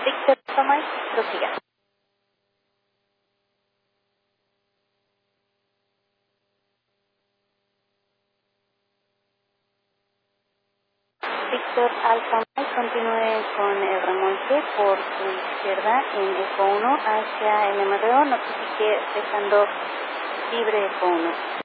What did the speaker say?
Víctor Tomás, prosiga. Víctor Alfa Mike, continúe con el remolque por su izquierda en Eco 1 hacia el MRO, notifique dejando libre Eco 1.